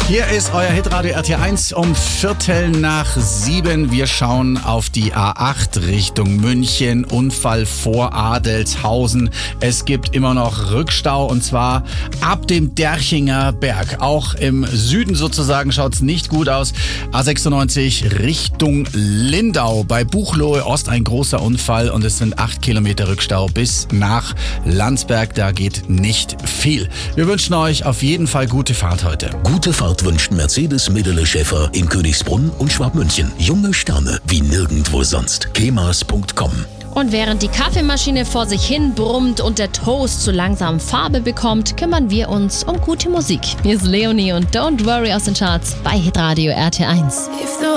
Hier ist euer Hitradio RT1 um 6:15. Wir schauen auf die A8 Richtung München. Unfall vor Adelshausen. Es gibt immer noch Rückstau und zwar ab dem Derchinger Berg. Auch im Süden sozusagen schaut es nicht gut aus. A96 Richtung Lindau. Bei Buchloe Ost ein großer Unfall und es sind 8 Kilometer Rückstau bis nach Landsberg. Da geht nicht viel. Wir wünschen euch auf jeden Fall gute Fahrt heute. Gute Fahrt wünscht Mercedes Medele Schäfer in Königsbrunn und Schwabmünchen. Junge Sterne wie nirgendwo sonst. kemas.com. Und während die Kaffeemaschine vor sich hin brummt und der Toast so langsam Farbe bekommt, kümmern wir uns um gute Musik. Hier ist Leonie und Don't Worry aus den Charts bei Hitradio RT1.